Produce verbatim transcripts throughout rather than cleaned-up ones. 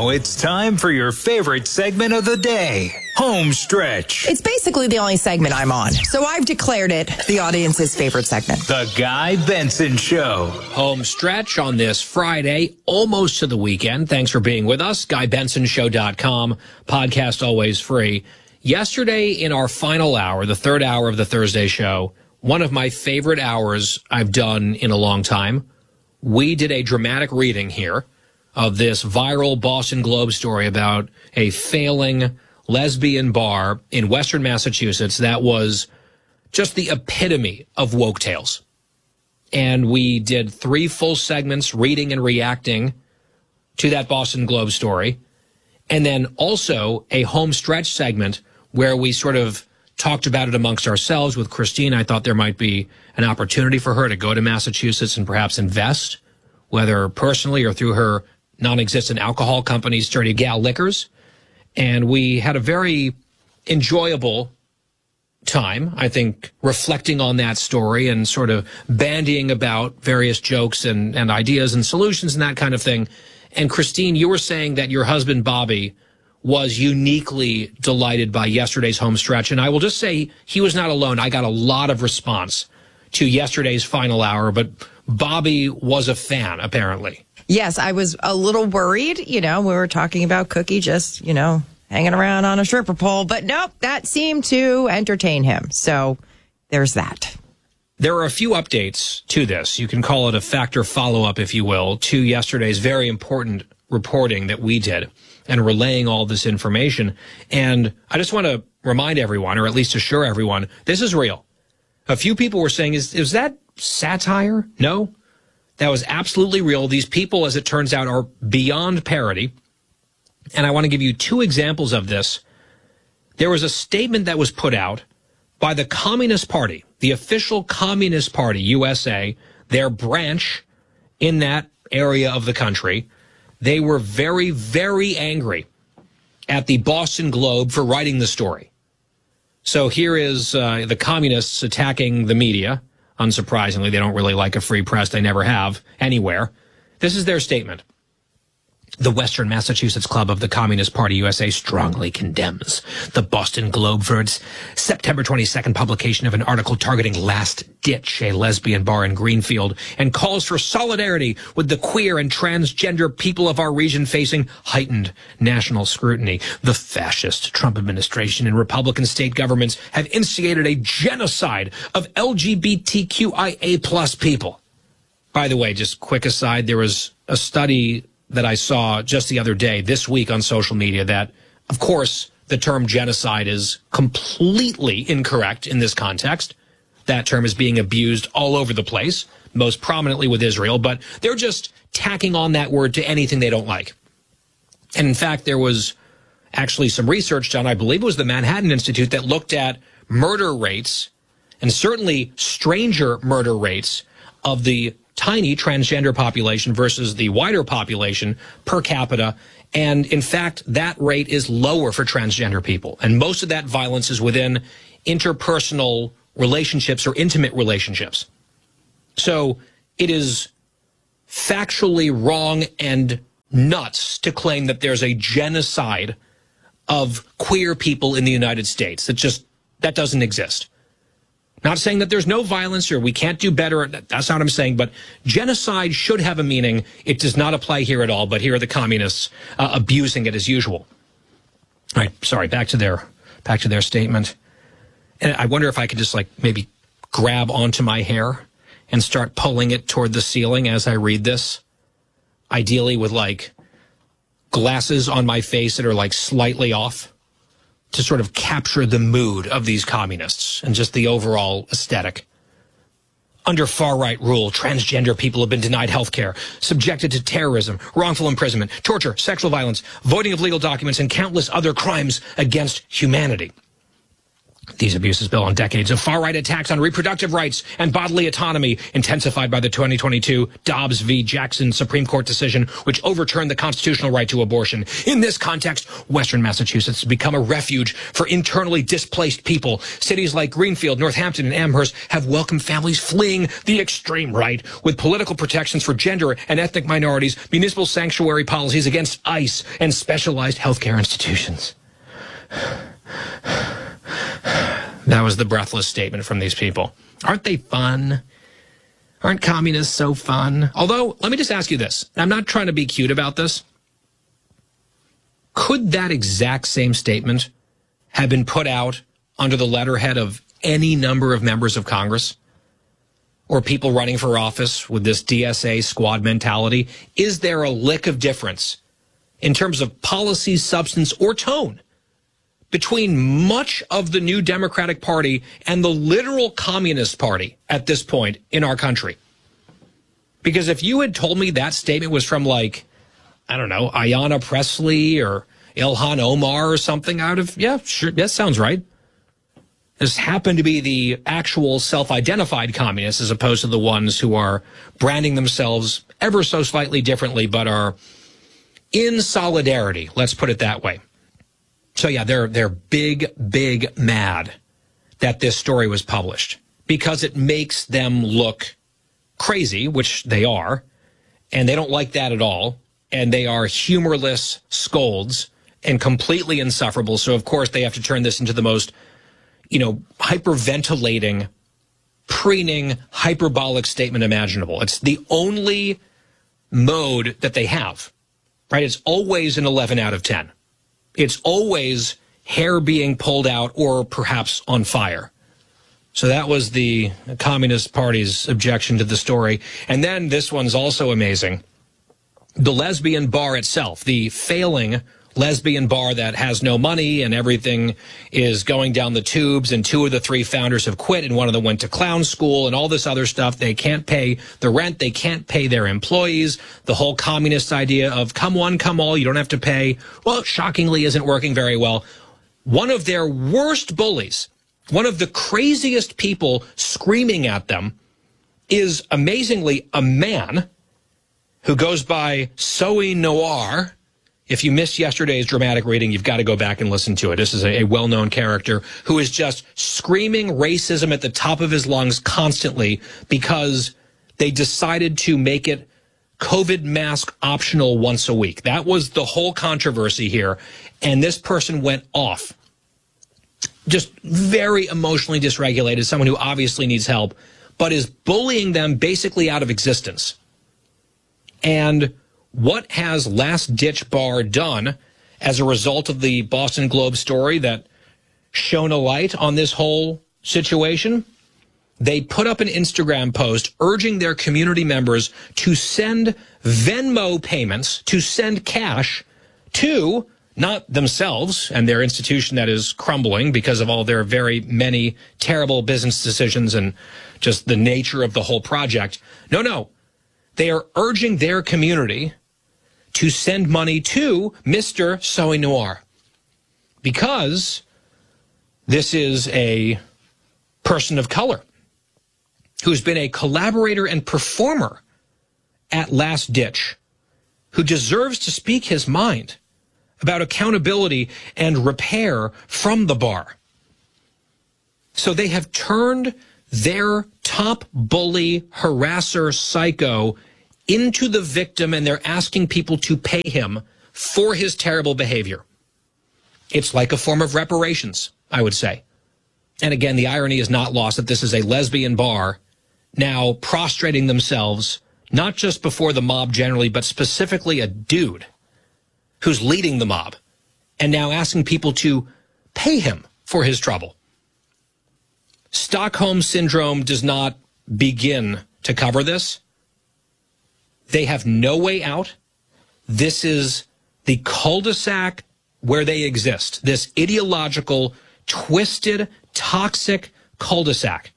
Now it's time for your favorite segment of the day, Home Stretch. It's basically the only segment I'm on, so I've declared it the audience's favorite segment. The Guy Benson Show. Home Stretch on this Friday, almost to the weekend. Thanks for being with us. Guy Benson Show dot com, podcast always free. Yesterday in our final hour, the third hour of the Thursday show, one of my favorite hours I've done in a long time, we did a dramatic reading here of this viral Boston Globe story about a failing lesbian bar in Western Massachusetts that was just the epitome of woke tales. And we did three full segments reading and reacting to that Boston Globe story. And then also a home stretch segment where we sort of talked about it amongst ourselves with Christine. I thought there might be an opportunity for her to go to Massachusetts and perhaps invest, whether personally or through her non-existent alcohol company, Sturdy Gal Liquors. And we had a very enjoyable time, I think, reflecting on that story and sort of bandying about various jokes and, and ideas and solutions and that kind of thing. And Christine, you were saying that your husband, Bobby, was uniquely delighted by yesterday's home stretch. And I will just say he was not alone. I got a lot of response to yesterday's final hour, but Bobby was a fan, apparently. Yes, I was a little worried. You know, we were talking about Cookie just, you know, hanging around on a stripper pole. But nope, that seemed to entertain him. So there's that. There are a few updates to this. You can call it a factor follow-up, if you will, to yesterday's very important reporting that we did and relaying all this information. And I just want to remind everyone, or at least assure everyone, this is real. A few people were saying, is, is that satire? No, that was absolutely real. These people, as it turns out, are beyond parody. And I want to give you two examples of this. There was a statement that was put out by the Communist Party, the official Communist Party, U S A, their branch in that area of the country. They were very, very angry at the Boston Globe for writing the story. So here is uh, the communists attacking the media. Unsurprisingly, they don't really like a free press. They never have anywhere. This is their statement. The Western Massachusetts Club of the Communist Party U S A strongly condemns the Boston Globe for its September twenty-second publication of an article targeting Last Ditch, a lesbian bar in Greenfield, and calls for solidarity with the queer and transgender people of our region facing heightened national scrutiny. The fascist Trump administration and Republican state governments have instigated a genocide of L G B T Q I A plus people. By the way, just quick aside, there was a study that I saw just the other day, this week on social media, that, of course, the term genocide is completely incorrect in this context. That term is being abused all over the place, most prominently with Israel, but they're just tacking on that word to anything they don't like. And in fact, there was actually some research done, I believe it was the Manhattan Institute, that looked at murder rates, and certainly stranger murder rates, of the tiny transgender population versus the wider population per capita. And in fact, that rate is lower for transgender people. And most of that violence is within interpersonal relationships or intimate relationships. So it is factually wrong and nuts to claim that there's a genocide of queer people in the United States. That just, that doesn't exist. Not saying that there's no violence or we can't do better. That's not what I'm saying. But genocide should have a meaning. It does not apply here at all. But here are the communists uh, abusing it as usual. All right. Sorry. Back to their back to their statement. And I wonder if I could just like maybe grab onto my hair and start pulling it toward the ceiling as I read this. Ideally with like glasses on my face that are like slightly off, to sort of capture the mood of these communists and just the overall aesthetic. Under far-right rule, transgender people have been denied health care, subjected to terrorism, wrongful imprisonment, torture, sexual violence, voiding of legal documents, and countless other crimes against humanity. These abuses build on decades of far-right attacks on reproductive rights and bodily autonomy, intensified by the twenty twenty-two Dobbs v. Jackson Supreme Court decision, which overturned the constitutional right to abortion. In this context, Western Massachusetts has become a refuge for internally displaced people. Cities like Greenfield, Northampton, and Amherst have welcomed families fleeing the extreme right, with political protections for gender and ethnic minorities, municipal sanctuary policies against ICE, and specialized healthcare institutions. That was the breathless statement from these people. Aren't they fun? Aren't communists so fun? Although, let me just ask you this. I'm not trying to be cute about this. Could that exact same statement have been put out under the letterhead of any number of members of Congress or people running for office with this D S A squad mentality? Is there a lick of difference in terms of policy, substance, or tone between much of the new Democratic Party and the literal Communist Party at this point in our country? Because if you had told me that statement was from, like, I don't know, Ayanna Pressley or Ilhan Omar or something, I would have, yeah, sure, that sounds right. This happened to be the actual self-identified communists as opposed to the ones who are branding themselves ever so slightly differently but are in solidarity, let's put it that way. So yeah, they're they're big, big mad that this story was published because it makes them look crazy, which they are, and they don't like that at all. And they are humorless scolds and completely insufferable. So of course they have to turn this into the most, you know, hyperventilating, preening, hyperbolic statement imaginable. It's the only mode that they have, right? It's always an eleven out of ten. It's always hair being pulled out or perhaps on fire. So that was the Communist Party's objection to the story. And then this one's also amazing. The lesbian bar itself, the failing lesbian bar that has no money and everything is going down the tubes, and two of the three founders have quit and one of them went to clown school and all this other stuff. They can't pay the rent. They can't pay their employees. The whole communist idea of come one, come all, you don't have to pay, well, shockingly isn't working very well. One of their worst bullies, one of the craziest people screaming at them is amazingly a man who goes by Soe Noir. If you missed yesterday's dramatic reading, you've got to go back and listen to it. This is a, a well-known character who is just screaming racism at the top of his lungs constantly because they decided to make it COVID mask optional once a week. That was the whole controversy here. And this person went off. Just very emotionally dysregulated, someone who obviously needs help, but is bullying them basically out of existence. And what has Last Ditch Bar done as a result of the Boston Globe story that shone a light on this whole situation? They put up an Instagram post urging their community members to send Venmo payments, to send cash to not themselves and their institution that is crumbling because of all their very many terrible business decisions and just the nature of the whole project. No, no. They are urging their community to send money to Mister Soe Noir because this is a person of color who's been a collaborator and performer at Last Ditch, who deserves to speak his mind about accountability and repair from the bar. So they have turned their top bully, harasser, psycho into the victim, and they're asking people to pay him for his terrible behavior. It's like a form of reparations, I would say. And again, the irony is not lost that this is a lesbian bar now prostrating themselves, not just before the mob generally, but specifically a dude who's leading the mob, and now asking people to pay him for his trouble. Stockholm Syndrome does not begin to cover this. They have no way out. This is the cul-de-sac where they exist, this ideological, twisted, toxic cul-de-sac.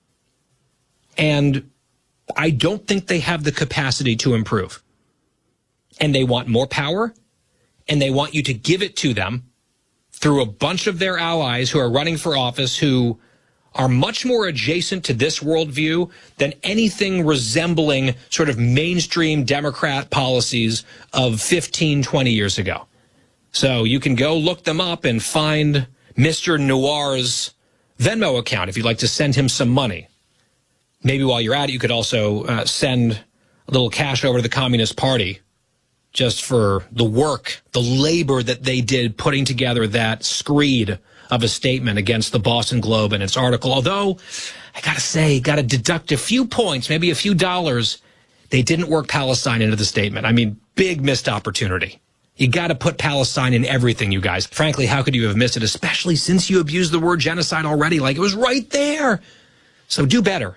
And I don't think they have the capacity to improve. And they want more power, and they want you to give it to them through a bunch of their allies who are running for office who are much more adjacent to this worldview than anything resembling sort of mainstream Democrat policies of fifteen, twenty years ago. So you can go look them up and find Mister Noir's Venmo account if you'd like to send him some money. Maybe while you're at it, you could also uh, send a little cash over to the Communist Party just for the work, the labor that they did putting together that screed of a statement against the Boston Globe and its article. Although, I gotta say, gotta deduct a few points, maybe a few dollars. They didn't work Palestine into the statement. I mean, big missed opportunity. You gotta put Palestine in everything, you guys. Frankly, how could you have missed it, especially since you abused the word genocide already? Like, it was right there. So do better.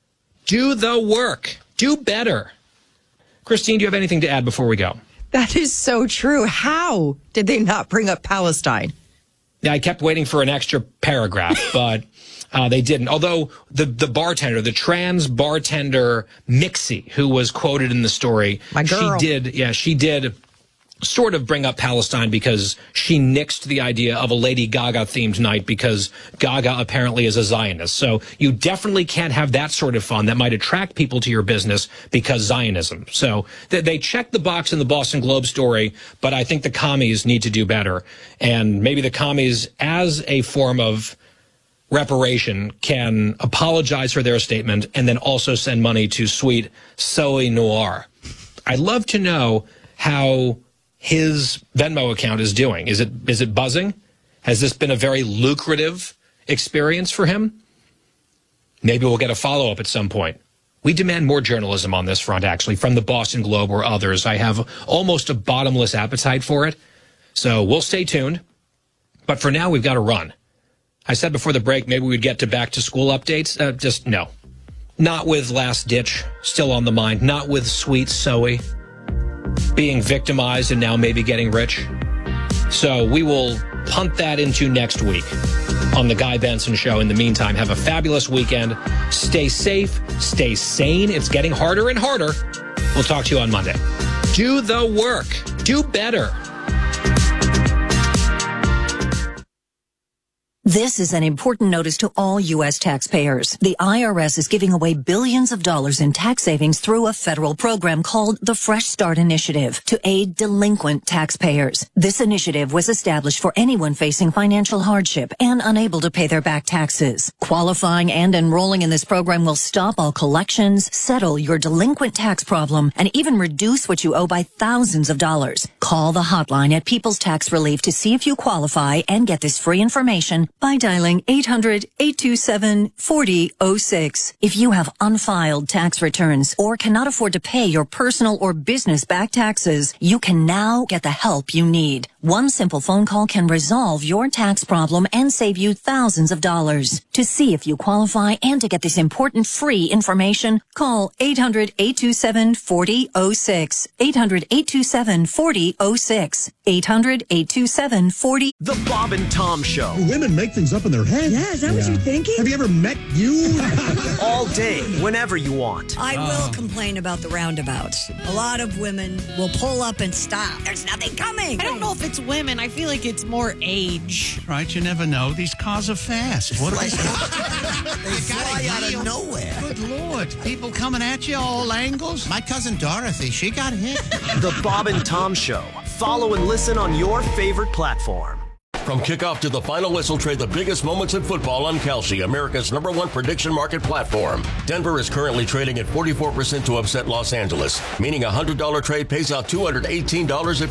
Do the work. Do better. Christine, do you have anything to add before we go? That is so true. How did they not bring up Palestine? Yeah, I kept waiting for an extra paragraph, but uh, they didn't. Although the, the bartender, the trans bartender Mixie, who was quoted in the story, My girl. she did, yeah, she did sort of bring up Palestine because she nixed the idea of a Lady Gaga themed night because Gaga apparently is a Zionist. So you definitely can't have that sort of fun that might attract people to your business because Zionism. So th- they checked the box in the Boston Globe story, but I think the commies need to do better. And maybe the commies, as a form of reparation, can apologize for their statement and then also send money to sweet Zoe Noir. I'd love to know how his Venmo account is doing. Is it is it buzzing? Has this been a very lucrative experience for him? Maybe we'll get a follow-up at some point. We demand more journalism on this front, actually, from the Boston Globe or others. I have almost a bottomless appetite for it. So we'll stay tuned. But for now, we've got to run. I said before the break, maybe we'd get to back-to-school updates. Uh, just no. Not with Last Ditch still on the mind. Not with Sweet Zoe being victimized and now maybe getting rich. So we will punt that into next week on the Guy Benson Show. In the meantime, have a fabulous weekend. Stay safe. Stay sane. It's getting harder and harder. We'll talk to you on Monday. Do the work. Do better. This is an important notice to all U S taxpayers. The I R S is giving away billions of dollars in tax savings through a federal program called the Fresh Start Initiative to aid delinquent taxpayers. This initiative was established for anyone facing financial hardship and unable to pay their back taxes. Qualifying and enrolling in this program will stop all collections, settle your delinquent tax problem, and even reduce what you owe by thousands of dollars. Call the hotline at People's Tax Relief to see if you qualify and get this free information by dialing eight hundred, eight two seven, four zero zero six. If you have unfiled tax returns or cannot afford to pay your personal or business back taxes, you can now get the help you need. One simple phone call can resolve your tax problem and save you thousands of dollars. To see if you qualify and to get this important free information, call eight hundred, eight two seven, four zero zero six. eight hundred, eight two seven, four zero zero six. eight hundred, eight two seven, four zero zero six. The Bob and Tom Show. Women make things up in their head. Yeah, is that yeah. what you're thinking? Have you ever met you? All day, whenever you want. I will complain about the roundabouts. A lot of women will pull up and stop. There's nothing coming. I don't know if it's women. I feel like it's more age. Right, you never know. These cars are fast. What They fly out of nowhere. Good Lord. People coming at you all angles. My cousin Dorothy, she got hit. The Bob and Tom Show. Follow and listen on your favorite platform. From kickoff to the final whistle, trade the biggest moments in football on Kalshi, America's number one prediction market platform. Denver is currently trading at forty-four percent to upset Los Angeles, meaning a one hundred dollars trade pays out two hundred eighteen dollars at